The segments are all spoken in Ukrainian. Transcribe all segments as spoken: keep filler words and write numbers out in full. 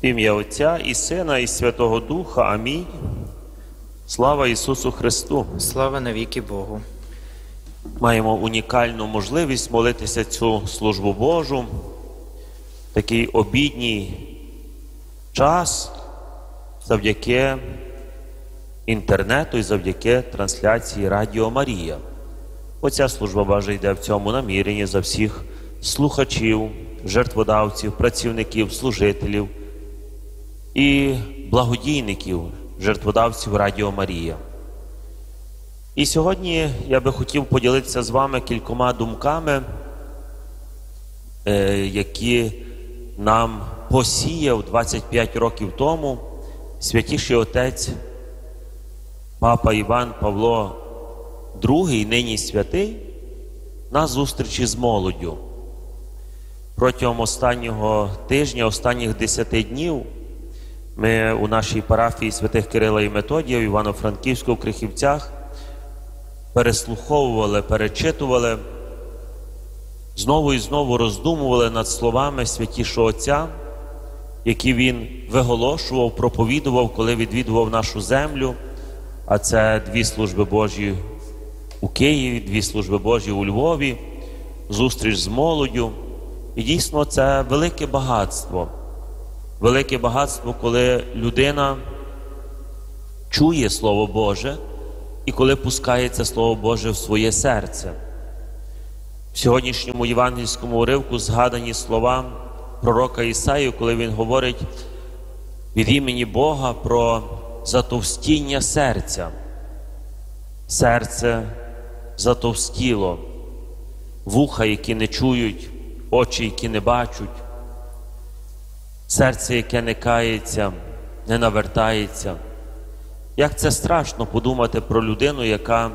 В ім'я Отця і Сина, і Святого Духа. Амінь. Слава Ісусу Христу! Слава навіки Богу! Маємо унікальну можливість молитися цю службу Божу, такий обідній час завдяки інтернету і завдяки трансляції Радіо Марія. Оця служба Божа йде в цьому наміренні за всіх слухачів, жертводавців, працівників, служителів і благодійників, жертводавців Радіо Марія. І сьогодні я би хотів поділитися з вами кількома думками, які нам посіяв двадцять п'ять років тому святіший отець Папа Іван Павло другий, нині святий, на зустрічі з молоддю. Протягом останнього тижня, останніх десяти днів ми у нашій парафії святих Кирила і Методія в Івано-Франківську в Крихівцях переслуховували, перечитували, знову і знову роздумували над словами святішого Отця, які він виголошував, проповідував, коли відвідував нашу землю, а це дві служби Божі у Києві, дві служби Божі у Львові, зустріч з молоддю. І дійсно це велике багатство. Велике багатство, коли людина чує Слово Боже і коли пускає це Слово Боже в своє серце. В сьогоднішньому євангельському уривку згадані слова пророка Ісаї, коли він говорить від імені Бога про затовстіння серця. Серце затовстіло, вуха, які не чують, очі, які не бачать, серце, яке не кається, не навертається. Як це страшно подумати про людину, яка,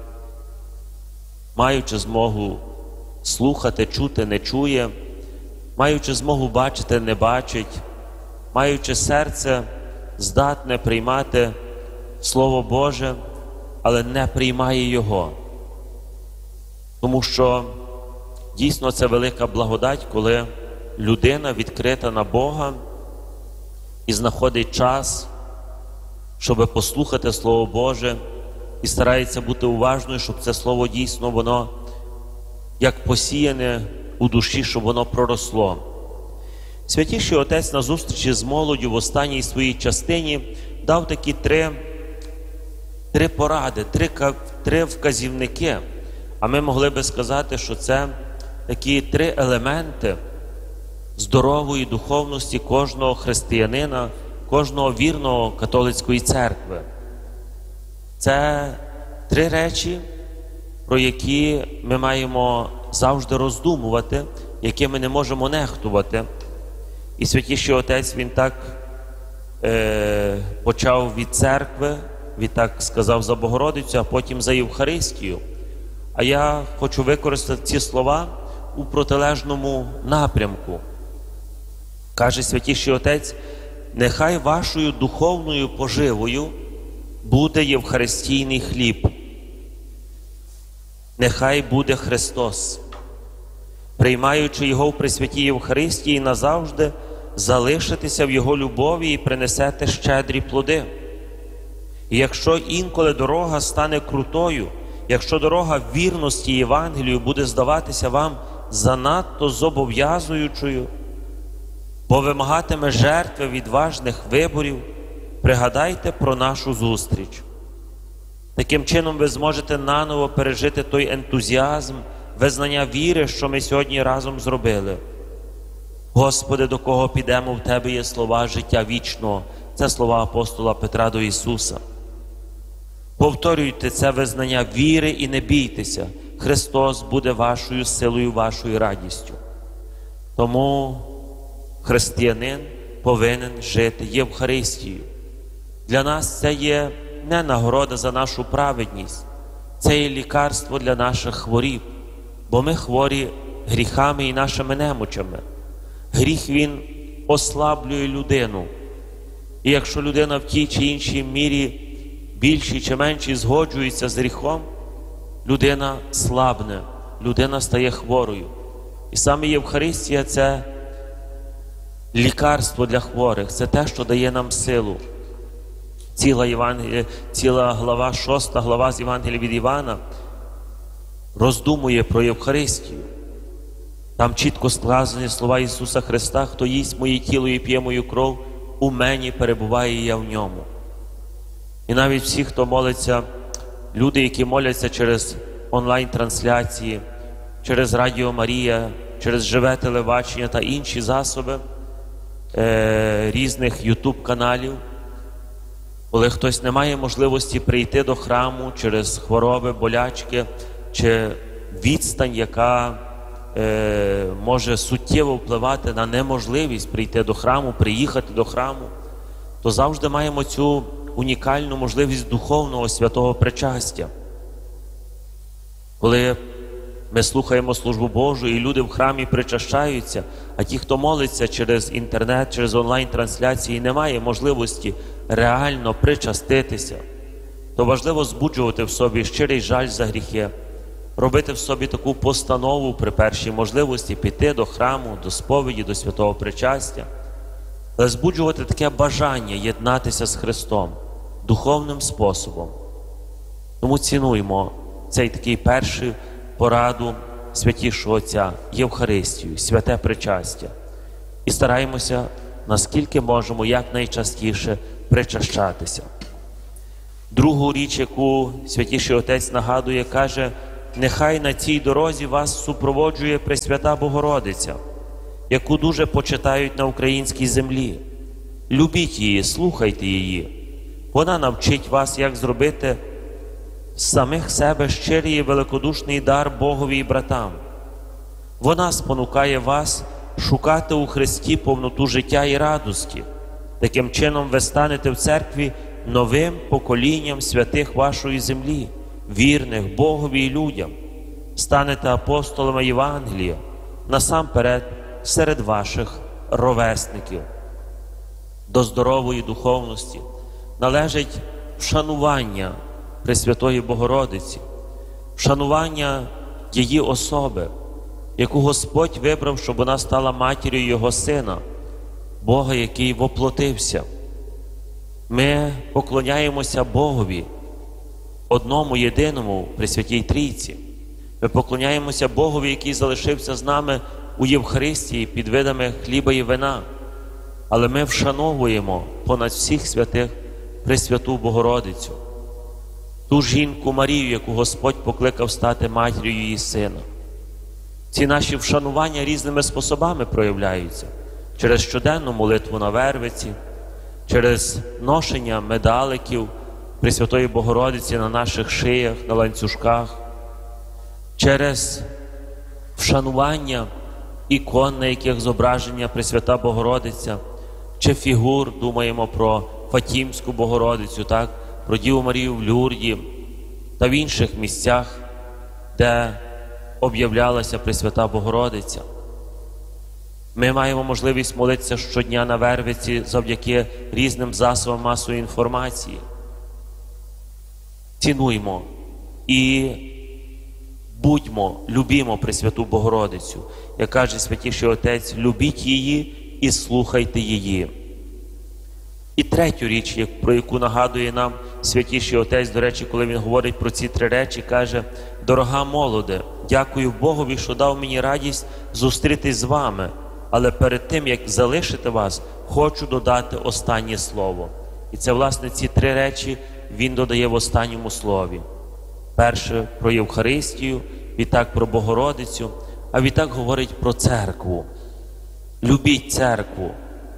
маючи змогу слухати, чути, не чує, маючи змогу бачити, не бачить, маючи серце здатне приймати Слово Боже, але не приймає Його. Тому що дійсно це велика благодать, коли людина відкрита на Бога і знаходить час, щоб послухати Слово Боже і старається бути уважною, щоб це Слово дійсно, воно як посіяне у душі, щоб воно проросло. Святіший Отець на зустрічі з молоддю в останній своїй частині дав такі три, три поради, три, три вказівники. А ми могли би сказати, що це такі три елементи здорової духовності кожного християнина, кожного вірного католицької церкви. Це три речі, про які ми маємо завжди роздумувати, які ми не можемо нехтувати. І Святіший Отець, він так е, почав від церкви, він так сказав за Богородицю, а потім за Євхаристію. А я хочу використати ці слова у протилежному напрямку. Каже Святіший Отець: нехай вашою духовною поживою буде євхаристійний хліб. Нехай буде Христос. Приймаючи Його в Пресвятій Євхаристії, назавжди залишитеся в Його любові і принесете щедрі плоди. І якщо інколи дорога стане крутою, якщо дорога вірності Євангелію буде здаватися вам занадто зобов'язуючою, бо вимагатиме жертви відважних виборів, пригадайте про нашу зустріч. Таким чином ви зможете наново пережити той ентузіазм, визнання віри, що ми сьогодні разом зробили. Господи, до кого підемо, в Тебе є слова життя вічного. Це слова апостола Петра до Ісуса. Повторюйте це визнання віри і не бійтеся. Христос буде вашою силою, вашою радістю. Тому християнин повинен жити Євхаристією. Для нас це є не нагорода за нашу праведність, це є лікарство для наших хворіб, бо ми хворі гріхами і нашими немочами. Гріх, він ослаблює людину. І якщо людина в тій чи іншій мірі більшій чи меншій згоджується з гріхом, людина слабне, людина стає хворою. І саме Євхаристія – це лікарство для хворих, це те, що дає нам силу. Ціла, Євангелія, ціла глава, шоста глава з Євангелія від Івана роздумує про Євхаристію. Там чітко сказані слова Ісуса Христа: «Хто їсть моє тіло і п'є мою кров, у мені перебуває і я в ньому». І навіть всі, хто молиться, люди, які моляться через онлайн-трансляції, через Радіо Марія, через живе телебачення та інші засоби е, різних ютуб-каналів, коли хтось не має можливості прийти до храму через хвороби, болячки чи відстань, яка е, може суттєво впливати на неможливість прийти до храму, приїхати до храму, то завжди маємо цю унікальну можливість духовного святого причастя. Коли ми слухаємо службу Божу, і люди в храмі причащаються, а ті, хто молиться через інтернет, через онлайн-трансляції, не має можливості реально причаститися, то важливо збуджувати в собі щирий жаль за гріхи, робити в собі таку постанову при першій можливості піти до храму, до сповіді, до святого причастя, але збуджувати таке бажання єднатися з Христом духовним способом. Тому цінуємо цей такий перший пораду святішого Отця – Євхаристію, святе причастя. І стараємося, наскільки можемо, якнайчастіше причащатися. Другу річ, яку Святіший Отець нагадує, каже: «Нехай на цій дорозі вас супроводжує Пресвята Богородиця, яку дуже почитають на українській землі. Любіть її, слухайте її. Вона навчить вас, як зробити з самих себе щирий і великодушний дар Богові і братам. Вона спонукає вас шукати у Христі повноту життя і радості. Таким чином ви станете в церкві новим поколінням святих вашої землі, вірних Богові і людям. Станете апостолами Євангелія, насамперед серед ваших ровесників». До здорової духовності належить вшанування Пресвятої Богородиці, вшанування її особи, яку Господь вибрав, щоб вона стала матір'ю Його Сина, Бога, який воплотився. Ми поклоняємося Богові, одному єдиному Пресвятій Трійці. Ми поклоняємося Богові, який залишився з нами у Євхаристії під видами хліба і вина. Але ми вшановуємо понад всіх святих Пресвяту Богородицю, ту жінку Марію, яку Господь покликав стати матір'ю її Сина. Ці наші вшанування різними способами проявляються. Через щоденну молитву на Вервиці, через ношення медаликів Пресвятої Богородиці на наших шиях, на ланцюжках, через вшанування ікон, на яких зображення Пресвята Богородиця, чи фігур, думаємо про Фатімську Богородицю, так? Про Діву Марію в Люрді та в інших місцях, де об'являлася Пресвята Богородиця. Ми маємо можливість молитися щодня на Вервиці завдяки різним засобам масової інформації. Цінуймо і будьмо, любімо Пресвяту Богородицю. Як каже Святіший Отець, любіть її і слухайте її. І третю річ, про яку нагадує нам Святіший Отець, до речі, коли він говорить про ці три речі, каже: «Дорога молоде, дякую Богові, що дав мені радість зустрітись з вами, але перед тим, як залишити вас, хочу додати останнє слово». І це, власне, ці три речі він додає в останньому слові. Перше – про Євхаристію, відтак про Богородицю, а відтак говорить про церкву. Любіть церкву.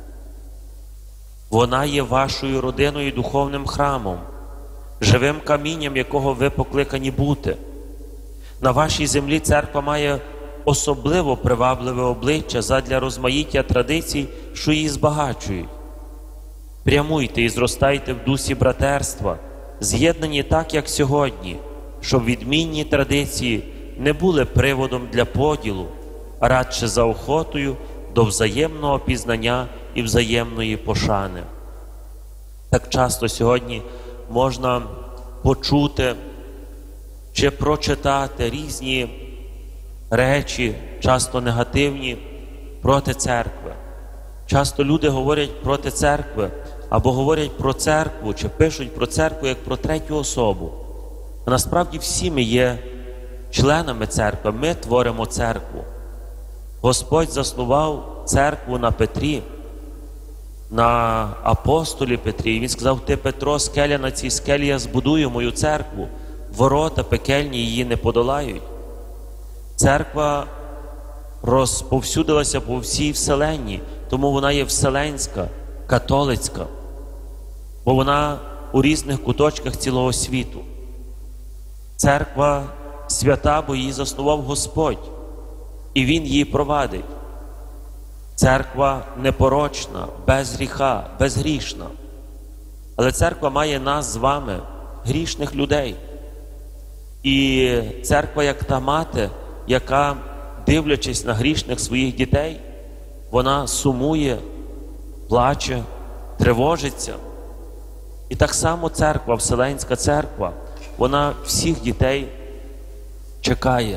Вона є вашою родиною і духовним храмом, живим камінням, якого ви покликані бути. На вашій землі церква має особливо привабливе обличчя задля розмаїття традицій, що її збагачують. Прямуйте і зростайте в дусі братерства, з'єднані так, як сьогодні, щоб відмінні традиції не були приводом для поділу, а радше заохотою до взаємного пізнання і взаємної пошани. Так часто сьогодні можна почути чи прочитати різні речі, часто негативні, проти церкви. Часто люди говорять проти церкви, або говорять про церкву, чи пишуть про церкву як про третю особу. А насправді всі ми є членами церкви, ми творимо церкву. Господь заснував церкву на Петрі, на апостолі Петрі. Він сказав: ти, Петро, скеля, на цій скелі я збудую мою церкву. Ворота пекельні її не подолають. Церква розповсюдилася по всій вселенні, тому вона є вселенська, католицька, бо вона у різних куточках цілого світу. Церква свята, бо її заснував Господь, і Він її провадить. Церква непорочна, без гріха, безгрішна. Але церква має нас з вами, грішних людей. І церква, як та мати, яка, дивлячись на грішних своїх дітей, вона сумує, плаче, тривожиться. І так само церква, Вселенська церква, вона всіх дітей чекає.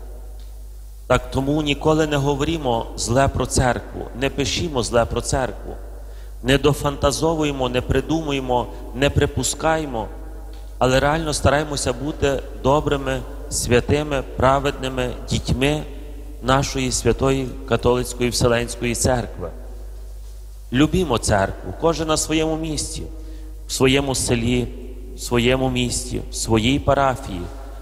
Так тому ніколи не говоримо зле про церкву, не пишімо зле про церкву, не дофантазовуємо, не придумуємо, не припускаємо, але реально стараємося бути добрими, святими, праведними дітьми нашої святої католицької Вселенської церкви. Любімо церкву, кожен на своєму місці, в своєму селі, в своєму місті, в своїй парафії,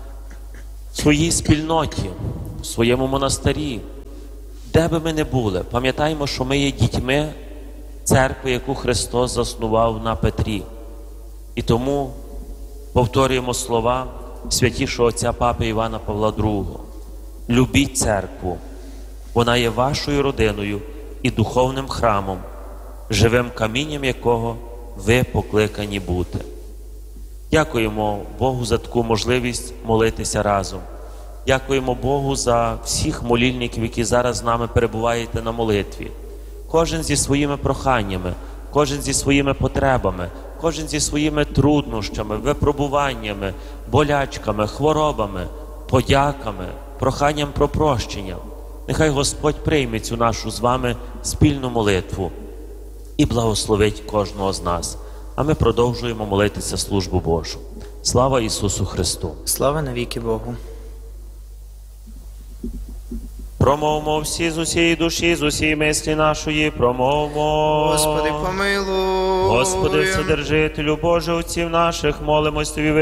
в своїй спільноті, в своєму монастирі. Де би ми не були, пам'ятаємо, що ми є дітьми церкви, яку Христос заснував на Петрі. І тому повторюємо слова святішого отця Папи Івана Павла другого. Любіть церкву, вона є вашою родиною і духовним храмом, живим камінням якого ви покликані бути. Дякуємо Богу за таку можливість молитися разом. Дякуємо Богу за всіх молільників, які зараз з нами перебуваєте на молитві. Кожен зі своїми проханнями, кожен зі своїми потребами, кожен зі своїми труднощами, випробуваннями, болячками, хворобами, подяками, проханням про прощення. Нехай Господь прийме цю нашу з вами спільну молитву і благословить кожного з нас. А ми продовжуємо молитися службу Божу. Слава Ісусу Христу! Слава навіки Богу! Промовмо всі з усієї душі, з усієї мислі нашої, промовмо. Господи, помилуй! Господи, Вседержителю Боже, отців наших, молимось Тобі,